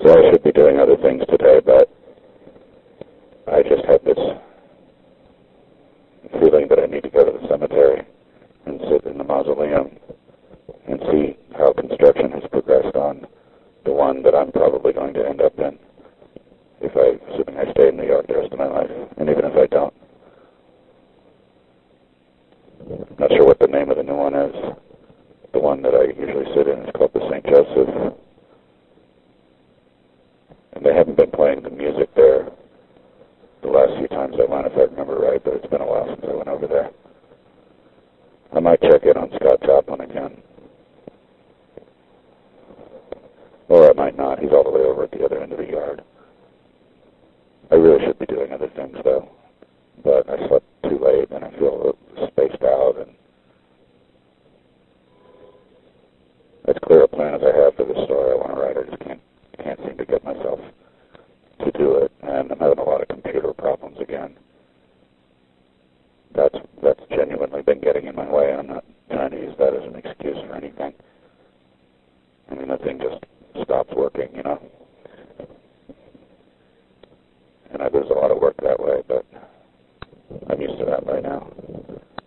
Well, I should be doing other things today, but I just have this feeling that I need to go to the cemetery and sit in the mausoleum and see how construction has progressed on the one that I'm probably going to end up in, assuming I stay in New York the rest of my life, and even if I don't. Not sure what the name of the new one is. The one that I usually sit in is called the St. Joseph. And they haven't been playing the music there the last few times I went, if I remember right, but it's been a while since I went over there. I might check in on Scott Joplin again. Or I might not. He's all the way over at the other end of the yard. I really should be doing other things, though. But I slept too late, and I feel a little spaced out, and as clear a plan as I have for this story I want to write, I just can't seem to get myself to do it, and I'm having a lot of computer problems again. That's genuinely been getting in my way. I'm not trying to use that as an excuse for anything. I mean, the thing just stops working, you know. And I lose a lot of work that way, but I'm used to that by now.